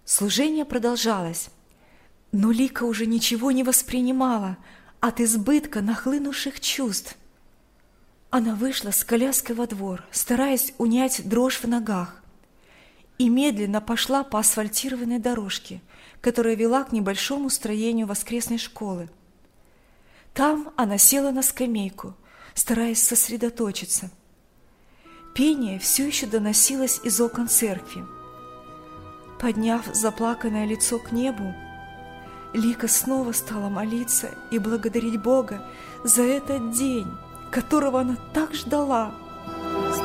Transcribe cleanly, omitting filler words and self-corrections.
Служение продолжалось, но Лика уже ничего не воспринимала от избытка нахлынувших чувств. Она вышла с коляской во двор, стараясь унять дрожь в ногах, и медленно пошла по асфальтированной дорожке, которая вела к небольшому строению воскресной школы. Там она села на скамейку, стараясь сосредоточиться. Пение все еще доносилось из окон церкви. Подняв заплаканное лицо к небу, Лика снова стала молиться и благодарить Бога за этот день, которого она так ждала.